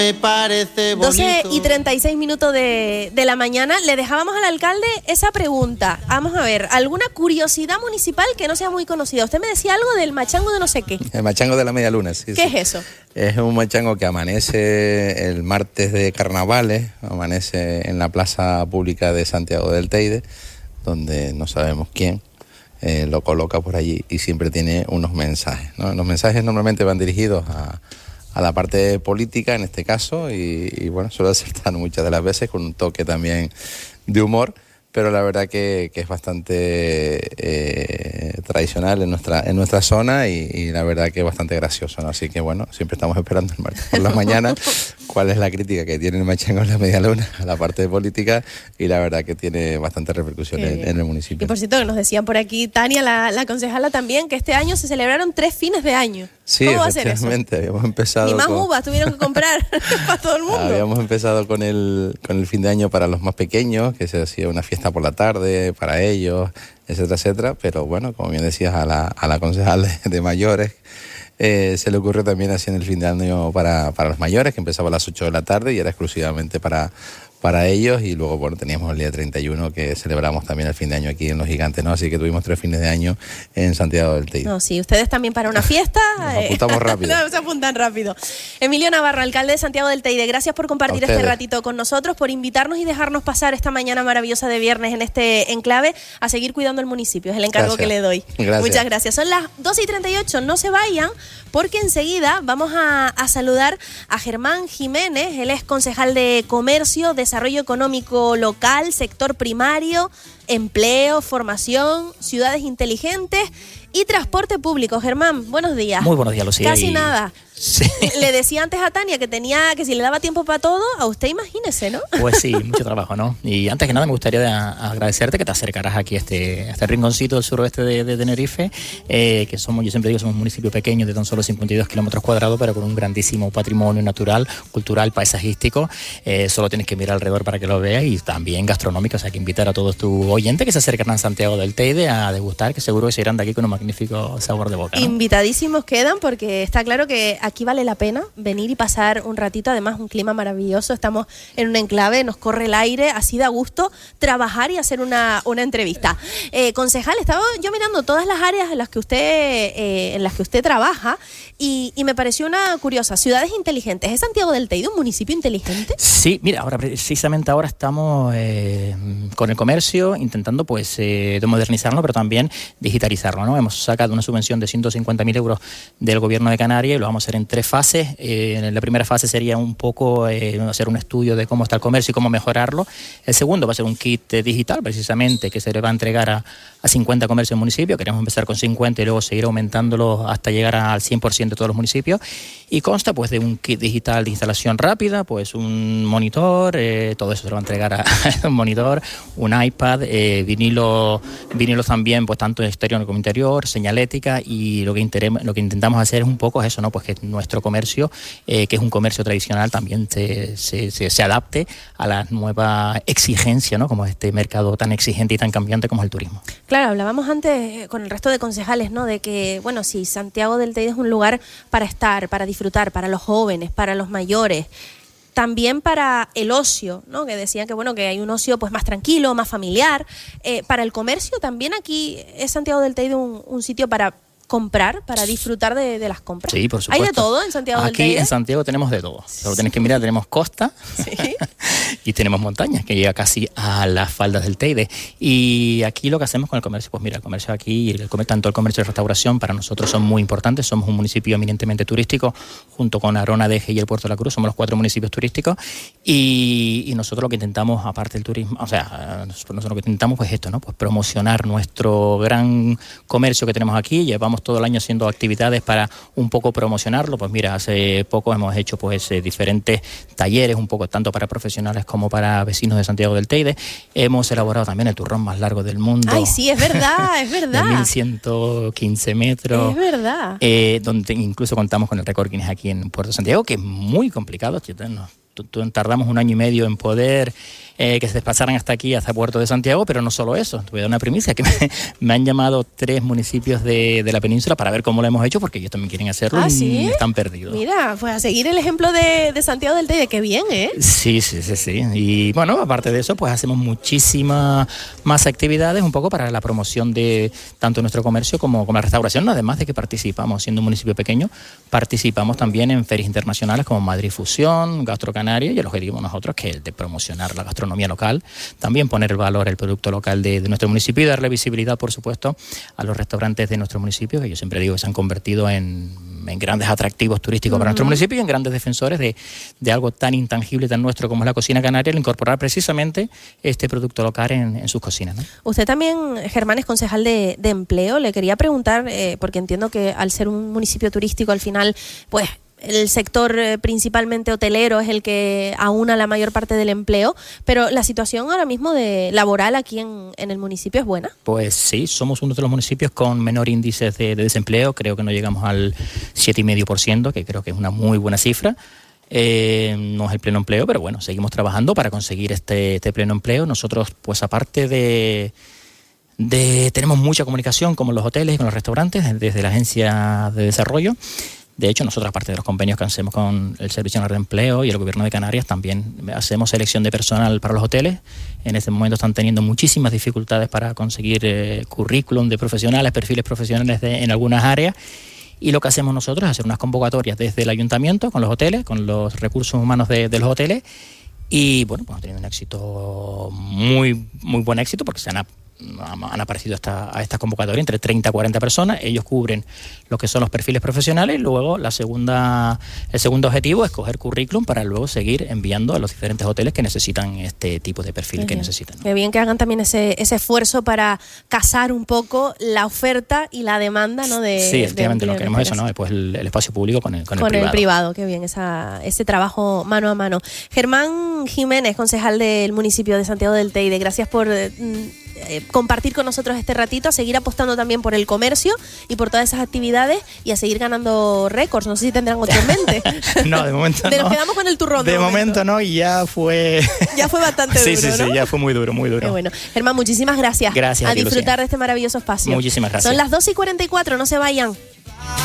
Me parece bonito. 12:36 de la mañana. Le dejábamos al alcalde esa pregunta. Vamos a ver, ¿alguna curiosidad municipal que no sea muy conocida? Usted me decía algo del machango de no sé qué. El machango de la media luna, sí. ¿Qué es eso? Es un machango que amanece el martes de carnavales, amanece en la plaza pública de Santiago del Teide, donde no sabemos quién lo coloca por allí y siempre tiene unos mensajes, ¿no? Los mensajes normalmente van dirigidos a la parte política en este caso y bueno, suele acertar muchas de las veces con un toque también de humor, pero la verdad que es bastante tradicional en nuestra zona y la verdad que es bastante gracioso, ¿no? Así que bueno, siempre estamos esperando el martes por la mañana cuál es la crítica que tiene el machango en la media luna a la parte de política y la verdad que tiene bastante repercusión en el municipio. Y por cierto, que nos decía por aquí Tania, la concejala también, que este año se celebraron 3 fines de año. Sí, ¿cómo va a ser eso? Habíamos empezado Ni más uvas tuvieron que comprar para todo el mundo. Habíamos empezado con el fin de año para los más pequeños, que se hacía una fiesta por la tarde para ellos, etcétera, etcétera. Pero bueno, como bien decías, a la concejal de mayores se le ocurrió también hacer el fin de año para los mayores, que empezaba a las 8 de la tarde y era exclusivamente para ellos, y luego bueno, teníamos el día 31 que celebramos también el fin de año aquí en Los Gigantes, ¿no? Así que tuvimos 3 fines de año en Santiago del Teide. No, sí, ustedes también para una fiesta nos apuntamos rápido. Se apuntan rápido. Emilio Navarro, alcalde de Santiago del Teide, gracias por compartir este ratito con nosotros, por invitarnos y dejarnos pasar esta mañana maravillosa de viernes en este enclave a seguir cuidando el municipio, es el encargo que le doy. Gracias. Muchas gracias. Son las 12:38, no se vayan porque enseguida vamos a saludar a Germán Jiménez, él es concejal de Comercio, Desarrollo Económico Local, Sector Primario, Empleo, Formación, Ciudades Inteligentes y Transporte Público. Germán, buenos días. Muy buenos días, Lucía. Casi nada. Sí. Le decía antes a Tania que si le daba tiempo para todo, a usted imagínese, ¿no? Pues sí, mucho trabajo, ¿no? Y antes que nada me gustaría agradecerte que te acercaras aquí a este rinconcito del suroeste de Tenerife, que yo siempre digo, somos un municipio pequeño de tan solo 52 kilómetros cuadrados, pero con un grandísimo patrimonio natural, cultural, paisajístico. Solo tienes que mirar alrededor para que lo veas, y también gastronómico, o sea que invitar a todos tus oyentes que se acercan a Santiago del Teide a degustar, que seguro que se irán de aquí con un magnífico sabor de boca, ¿no? Invitadísimos quedan, porque está claro que aquí vale la pena venir y pasar un ratito, además un clima maravilloso, estamos en un enclave, nos corre el aire, así da gusto trabajar y hacer una entrevista. Concejal, estaba yo mirando todas las áreas en las que usted trabaja y me pareció una curiosa, ciudades inteligentes. ¿Es Santiago del Teide un municipio inteligente? Sí, mira, precisamente ahora estamos con el comercio intentando pues de modernizarlo, pero también digitalizarlo, ¿no? Hemos sacado una subvención de 150.000 euros del gobierno de Canarias y lo vamos a hacer en 3 fases. En la primera fase sería un poco hacer un estudio de cómo está el comercio y cómo mejorarlo. El segundo va a ser un kit digital, precisamente, que se le va a entregar a 50 comercios del municipio. Queremos empezar con 50 y luego seguir aumentándolo hasta llegar al 100% de todos los municipios. Y consta pues de un kit digital de instalación rápida, pues un monitor, todo eso se lo va a entregar a un monitor, un iPad, vinilos también, pues tanto exterior como interior, señalética, y lo que intentamos hacer es un poco eso, ¿no? Pues que nuestro comercio, que es un comercio tradicional, también se adapte a las nuevas exigencias, ¿no? Como este mercado tan exigente y tan cambiante como es el turismo. Claro, hablábamos antes con el resto de concejales, ¿no? De que, bueno, sí, Santiago del Teide es un lugar para estar, para disfrutar, para los jóvenes, para los mayores, también para el ocio, ¿no? Que decían que, bueno, que hay un ocio pues más tranquilo, más familiar. Para el comercio también aquí es Santiago del Teide un sitio para comprar, para disfrutar de las compras. Sí, por supuesto. ¿Hay de todo en Santiago del Teide? Aquí en Santiago tenemos de todo. Solo tienes que mirar, tenemos costa, ¿sí? Y tenemos montañas, que llega casi a las faldas del Teide. Y aquí lo que hacemos con el comercio, pues mira, el comercio aquí, tanto el comercio de restauración, para nosotros son muy importantes. Somos un municipio eminentemente turístico, junto con Arona, Deje y el Puerto de la Cruz, somos los 4 municipios turísticos. Y nosotros lo que intentamos, aparte del turismo, o sea, nosotros lo que intentamos pues esto, ¿no? Pues promocionar nuestro gran comercio que tenemos aquí. Llevamos todo el año haciendo actividades para un poco promocionarlo. Pues mira, hace poco hemos hecho pues diferentes talleres, un poco tanto para profesionales como para vecinos de Santiago del Teide. Hemos elaborado también el turrón más largo del mundo. Ay, sí, es verdad, es verdad. De 1115 metros. Es verdad. Donde incluso contamos con el récord Guinness aquí en Puerto Santiago, que es muy complicado. Tardamos 1 año y medio en poder que se desplazaran hasta aquí, hasta Puerto de Santiago, pero no solo eso. Te voy a dar una primicia, que me han llamado 3 municipios de la península para ver cómo lo hemos hecho, porque ellos también quieren hacerlo. ¿Sí? Y están perdidos. Mira, pues a seguir el ejemplo de Santiago del Teide, qué bien, ¿eh? Sí. Y bueno, aparte de eso, pues hacemos muchísimas más actividades un poco para la promoción de tanto nuestro comercio como la restauración, además de que participamos, siendo un municipio pequeño, participamos también en ferias internacionales como Madrid Fusión, Gastro Canaria, y el objetivo nosotros que es de promocionar la gastronomía local, también poner el valor, el producto local de nuestro municipio y darle visibilidad, por supuesto, a los restaurantes de nuestro municipio, que yo siempre digo que se han convertido en grandes atractivos turísticos para nuestro municipio y en grandes defensores de algo tan intangible, tan nuestro como es la cocina canaria, el incorporar precisamente este producto local en sus cocinas, ¿no? Usted también, Germán, es concejal de empleo. Le quería preguntar, porque entiendo que al ser un municipio turístico, al final, pues el sector principalmente hotelero es el que aúna la mayor parte del empleo, pero la situación ahora mismo laboral aquí en el municipio es buena. Pues sí, somos uno de los municipios con menor índice de desempleo, creo que no llegamos al 7,5%, que creo que es una muy buena cifra. No es el pleno empleo, pero bueno, seguimos trabajando para conseguir este pleno empleo. Nosotros, pues aparte tenemos mucha comunicación con los hoteles y con los restaurantes desde la Agencia de Desarrollo. De hecho, nosotros, aparte de los convenios que hacemos con el Servicio Nacional de Empleo y el Gobierno de Canarias, también hacemos selección de personal para los hoteles. En este momento están teniendo muchísimas dificultades para conseguir currículum de profesionales, perfiles profesionales en algunas áreas. Y lo que hacemos nosotros es hacer unas convocatorias desde el ayuntamiento, con los hoteles, con los recursos humanos de los hoteles. Y bueno, pues hemos tenido un éxito, muy buen éxito, porque han aparecido a esta convocatoria entre 30 a 40 personas. Ellos cubren lo que son los perfiles profesionales y luego el segundo objetivo es coger currículum para luego seguir enviando a los diferentes hoteles que necesitan este tipo de perfil que necesitan, ¿no? Qué bien que hagan también ese esfuerzo para casar un poco la oferta y la demanda, ¿no? Sí, efectivamente, lo que queremos eso, ¿no? Pues el espacio público con el privado. El privado, qué bien, ese trabajo mano a mano. Germán Jiménez, concejal del municipio de Santiago del Teide, gracias por compartir con nosotros este ratito, a seguir apostando también por el comercio y por todas esas actividades y a seguir ganando récords. No sé si tendrán otro en mente. No, de momento no. Nos quedamos con el turrón. De momento no, y ya fue... Ya fue bastante duro, sí, ¿no? ya fue muy duro. Qué bueno. Germán, muchísimas gracias. Gracias a disfrutar de este maravilloso espacio. Muchísimas gracias. Son las 2:44, no se vayan.